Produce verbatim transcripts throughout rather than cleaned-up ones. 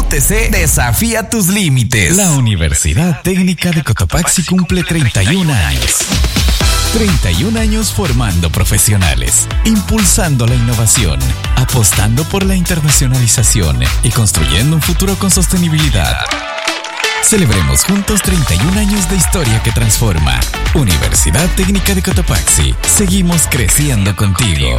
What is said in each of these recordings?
T C desafía tus límites. La Universidad Técnica de Cotopaxi cumple treinta y un años. treinta y un años formando profesionales, impulsando la innovación, apostando por la internacionalización y construyendo un futuro con sostenibilidad. Celebremos juntos treinta y un años de historia que transforma. Universidad Técnica de Cotopaxi. Seguimos creciendo contigo.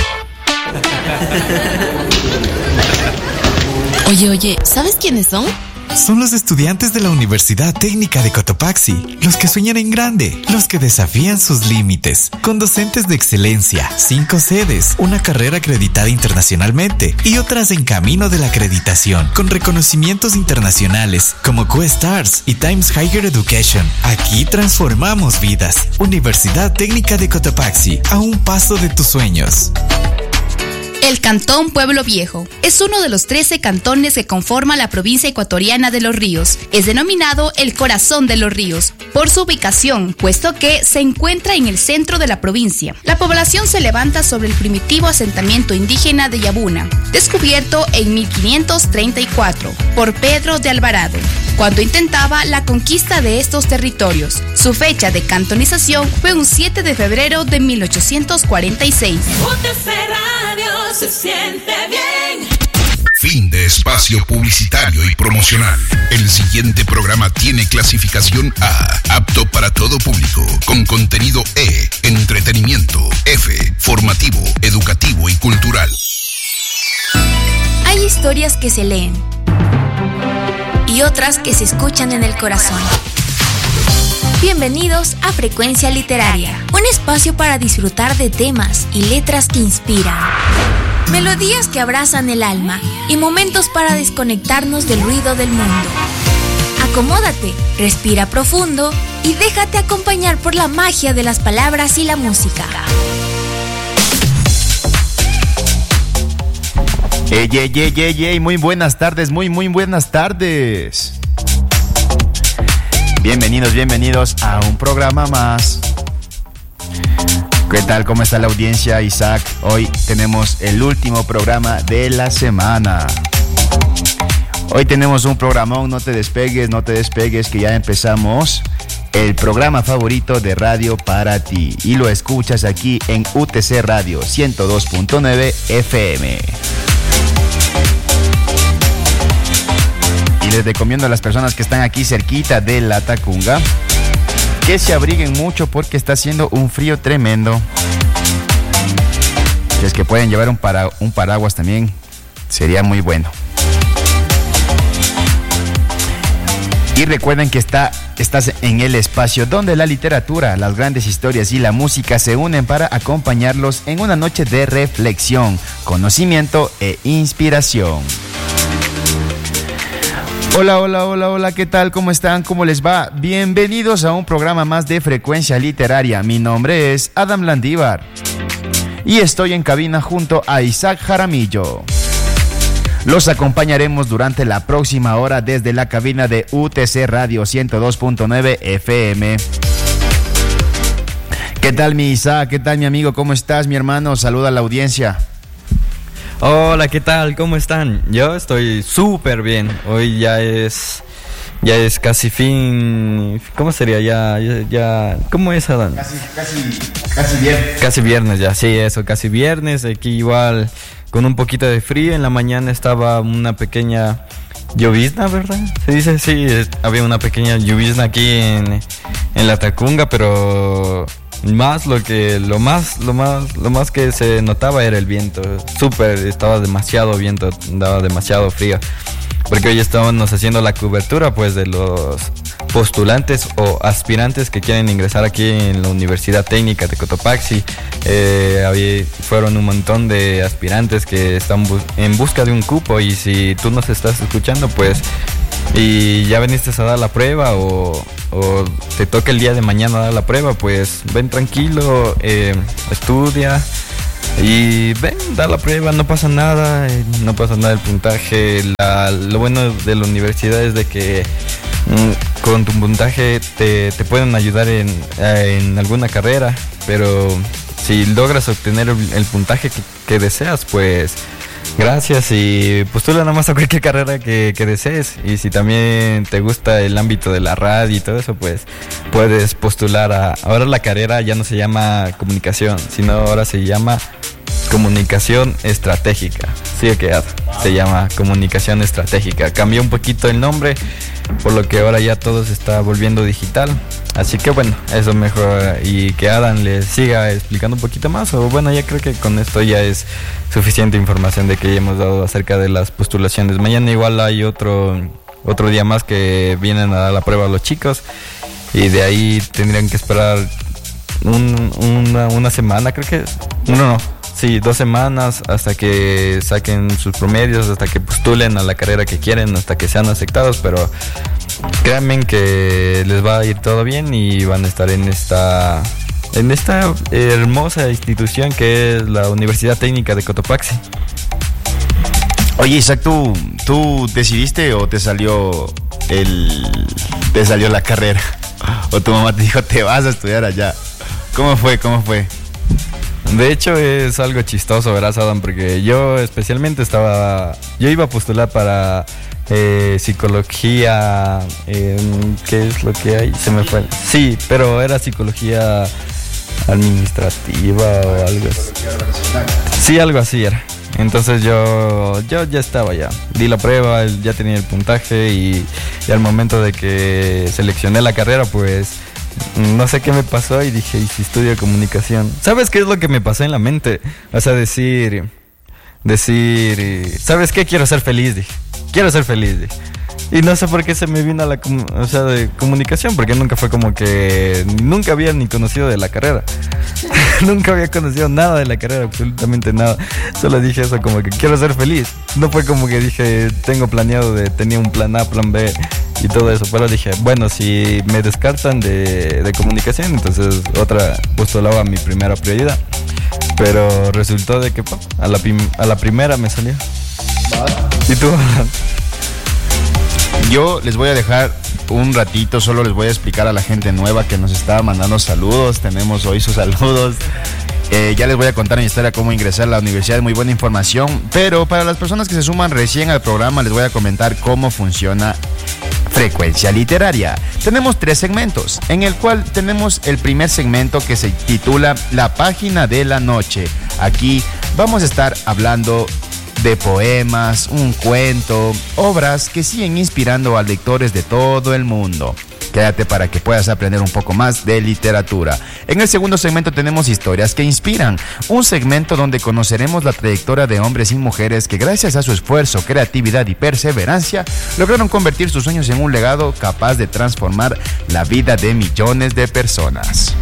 Oye, oye, ¿sabes quiénes son? Son los estudiantes de la Universidad Técnica de Cotopaxi, los que sueñan en grande, los que desafían sus límites, con docentes de excelencia, cinco sedes, una carrera acreditada internacionalmente y otras en camino de la acreditación, con reconocimientos internacionales como Q-Stars y Times Higher Education. Aquí transformamos vidas. Universidad Técnica de Cotopaxi, a un paso de tus sueños. El Cantón Pueblo Viejo es uno de los trece cantones que conforman la provincia ecuatoriana de Los Ríos. Es denominado el corazón de Los Ríos por su ubicación, puesto que se encuentra en el centro de la provincia. La población se levanta sobre el primitivo asentamiento indígena de Yabuna, descubierto en mil quinientos treinta y cuatro por Pedro de Alvarado, cuando intentaba la conquista de estos territorios. Su fecha de cantonización fue un siete de febrero de mil ochocientos cuarenta y seis. Se siente bien. Fin de espacio publicitario y promocional. El siguiente programa tiene clasificación A, apto para todo público, con contenido E, entretenimiento, F, formativo, educativo y cultural. Hay historias que se leen y otras que se escuchan en el corazón. Bienvenidos a Frecuencia Literaria, un espacio para disfrutar de temas y letras que inspiran, melodías que abrazan el alma y momentos para desconectarnos del ruido del mundo. Acomódate, respira profundo y déjate acompañar por la magia de las palabras y la música. Ey, ey, ey, ey, ey, muy buenas tardes, muy, muy buenas tardes. Bienvenidos, bienvenidos a un programa más. ¿Qué tal? ¿Cómo está la audiencia, Isaac? Hoy tenemos el último programa de la semana. Hoy tenemos un programón, no te despegues, no te despegues, que ya empezamos el programa favorito de radio para ti. Y lo escuchas aquí en U T C Radio ciento dos punto nueve F M. Y les recomiendo a las personas que están aquí cerquita de la Tacunga que se abriguen mucho porque está haciendo un frío tremendo. Si es que pueden llevar un, para, un paraguas también, sería muy bueno. Y recuerden que está, estás en el espacio donde la literatura, las grandes historias y la música se unen para acompañarlos en una noche de reflexión, conocimiento e inspiración. Hola, hola, hola, hola, ¿qué tal? ¿Cómo están? ¿Cómo les va? Bienvenidos a un programa más de Frecuencia Literaria. Mi nombre es Adam Landívar y estoy en cabina junto a Isaac Jaramillo. Los acompañaremos durante la próxima hora desde la cabina de U T C Radio ciento dos punto nueve F M. ¿Qué tal, mi Isaac? ¿Qué tal, mi amigo? ¿Cómo estás, mi hermano? Saluda a la audiencia. Hola, ¿qué tal? ¿Cómo están? Yo estoy súper bien. Hoy ya es ya es casi fin. ¿Cómo sería? Ya, ya, ya ¿cómo es, Adán? Casi, casi, casi viernes. Casi viernes ya, sí, eso, casi viernes. Aquí igual con un poquito de frío. En la mañana estaba una pequeña llovizna, ¿verdad? Se dice, sí, había una pequeña llovizna aquí en, en la Tacunga, pero más lo que lo más lo más lo más que se notaba era el viento. Súper, estaba demasiado viento, daba demasiado frío, porque hoy estábamos haciendo la cobertura pues de los postulantes o aspirantes que quieren ingresar aquí en la Universidad Técnica de Cotopaxi. Eh, había, fueron un montón de aspirantes que están bu- en busca de un cupo, y si tú nos estás escuchando pues y ya veniste a dar la prueba o, o te toca el día de mañana dar la prueba, pues ven tranquilo, eh, estudia y ven, da la prueba, no pasa nada, no pasa nada el puntaje. La, lo bueno de la universidad es de que mm, con tu puntaje te, te pueden ayudar en, en alguna carrera, pero si logras obtener el, el puntaje que, que deseas, pues Gracias, y postula nada más a cualquier carrera que, que desees. Y si también te gusta el ámbito de la radio y todo eso, pues puedes postular a... Ahora la carrera ya no se llama comunicación, sino ahora se llama comunicación estratégica. Sí, que se llama comunicación estratégica. Cambió un poquito el nombre, por lo que ahora ya todo se está volviendo digital. Así que bueno, eso mejor, y que Adam les siga explicando un poquito más, o bueno, ya creo que con esto ya es suficiente información de que ya hemos dado acerca de las postulaciones. Mañana igual hay otro otro día más que vienen a dar la prueba a los chicos, y de ahí tendrían que esperar un, una, una semana, creo que, no, no, sí, dos semanas hasta que saquen sus promedios, hasta que postulen a la carrera que quieren, hasta que sean aceptados, pero créanme que les va a ir todo bien y van a estar en esta en esta hermosa institución que es la Universidad Técnica de Cotopaxi. Oye, Isaac, ¿tú, tú decidiste o te salió el te salió la carrera? ¿O tu mamá te dijo te vas a estudiar allá? ¿Cómo fue? ¿Cómo fue? De hecho es algo chistoso, verás, Adam, porque yo especialmente estaba, yo iba a postular para eh, psicología, eh, ¿qué es lo que hay? Se me fue. Sí, pero era psicología administrativa o algo así. Sí, algo así era. Entonces yo, yo ya estaba ya, di la prueba, ya tenía el puntaje y, y al momento de que seleccioné la carrera, pues no sé qué me pasó y dije, ¿y si estudio comunicación? ¿Sabes qué es lo que me pasó en la mente? O sea, decir, decir, ¿sabes qué? Quiero ser feliz, dije. Quiero ser feliz, dije. Y no sé por qué se me vino a la, o sea, de comunicación, porque nunca fue como que, nunca había ni conocido de la carrera. Nunca había conocido nada de la carrera, absolutamente nada. Solo dije eso, como que quiero ser feliz. No fue como que dije, tengo planeado de, tenía un plan A, plan B y todo eso. Pero dije, bueno, si me descartan de, de comunicación, entonces otra postulaba mi primera prioridad. Pero resultó de que pa, a, la pim, a la primera me salió. ¿Y tú? Yo les voy a dejar un ratito, solo les voy a explicar a la gente nueva que nos está mandando saludos. Tenemos hoy sus saludos. Eh, ya les voy a contar mi historia, cómo ingresar a la universidad, muy buena información. Pero para las personas que se suman recién al programa, les voy a comentar cómo funciona Frecuencia Literaria. Tenemos tres segmentos, en el cual tenemos el primer segmento que se titula La Página de la Noche. Aquí vamos a estar hablando de poemas, un cuento, obras que siguen inspirando a lectores de todo el mundo. Quédate para que puedas aprender un poco más de literatura. En el segundo segmento tenemos Historias que Inspiran, un segmento donde conoceremos la trayectoria de hombres y mujeres que gracias a su esfuerzo, creatividad y perseverancia lograron convertir sus sueños en un legado capaz de transformar la vida de millones de personas.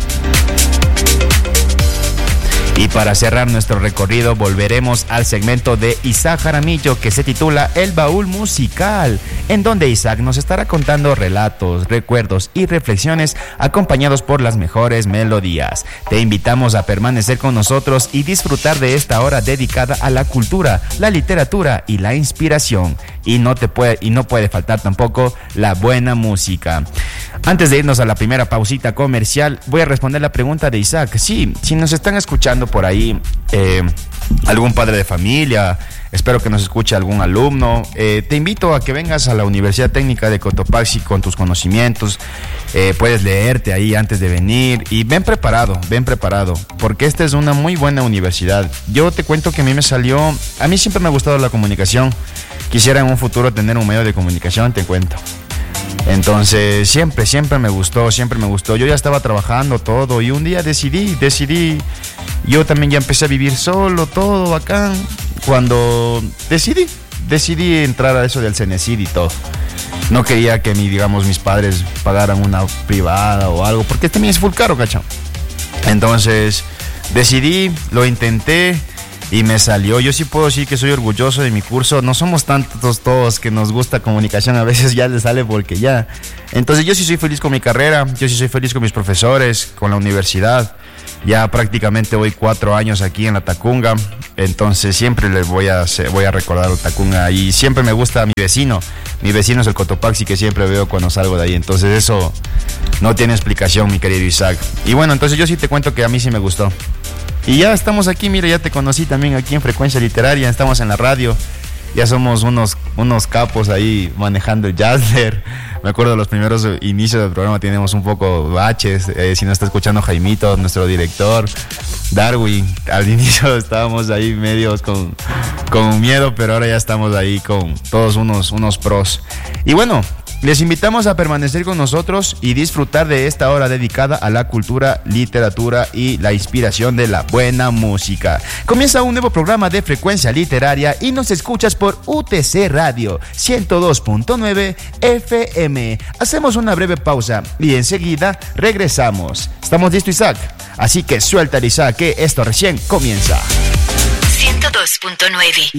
Y para cerrar nuestro recorrido volveremos al segmento de Isaac Jaramillo que se titula El Baúl Musical, en donde Isaac nos estará contando relatos, recuerdos y reflexiones acompañados por las mejores melodías. Te invitamos a permanecer con nosotros y disfrutar de esta hora dedicada a la cultura, la literatura y la inspiración. Y no, te puede, y no puede faltar tampoco la buena música. Antes de irnos a la primera pausita comercial, voy a responder la pregunta de Isaac. Sí, si nos están escuchando por ahí eh, algún padre de familia, espero que nos escuche algún alumno, eh, te invito a que vengas a la Universidad Técnica de Cotopaxi con tus conocimientos. Eh, puedes leerte ahí antes de venir y ven preparado, ven preparado, porque esta es una muy buena universidad. Yo te cuento que a mí me salió, a mí siempre me ha gustado la comunicación. Quisiera en un futuro tener un medio de comunicación, te cuento. Entonces siempre, siempre me gustó, siempre me gustó. Yo ya estaba trabajando todo y un día decidí, decidí. Yo también ya empecé a vivir solo, todo bacán. Cuando decidí, decidí entrar a eso del Cenecid y todo. No quería que mi, digamos, mis padres pagaran una privada o algo, porque también es full caro, ¿cachai? Entonces decidí, lo intenté. Y me salió. Yo sí puedo decir que soy orgulloso de mi curso. No somos tantos todos que nos gusta comunicación. A veces ya les sale porque ya. Entonces yo sí soy feliz con mi carrera. Yo sí soy feliz con mis profesores, con la universidad. Ya prácticamente voy cuatro años aquí en la Tacunga. Entonces siempre les voy a, voy a recordar la Tacunga. Y siempre me gusta mi vecino. Mi vecino es el Cotopaxi, que siempre veo cuando salgo de ahí. Entonces eso no tiene explicación, mi querido Isaac. Y bueno, entonces yo sí te cuento que a mí sí me gustó. Y ya estamos aquí, mira, ya te conocí también aquí en Frecuencia Literaria, estamos en la radio. Ya somos unos, unos capos ahí manejando el Jazzler. Me acuerdo de los primeros inicios del programa, tenemos un poco baches. Eh, si no está escuchando Jaimito, nuestro director, Darwin, al inicio estábamos ahí medios con, con miedo, pero ahora ya estamos ahí con todos unos, unos pros. Y bueno, les invitamos a permanecer con nosotros y disfrutar de esta hora dedicada a la cultura, literatura y la inspiración de la buena música. Comienza un nuevo programa de Frecuencia Literaria y nos escuchas por U T C Radio ciento dos punto nueve F M. Hacemos una breve pausa y enseguida regresamos. ¿Estamos listos, Isaac? Así que suelta, Isaac, que esto recién comienza. ciento dos punto nueve